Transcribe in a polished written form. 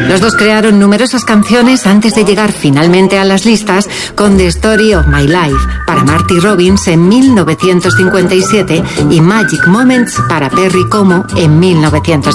Los dos crearon numerosas canciones antes de llegar finalmente a las listas con The Story of My Life para Marty Robbins en 1957 y Magic Moments para Perry Como en 1960.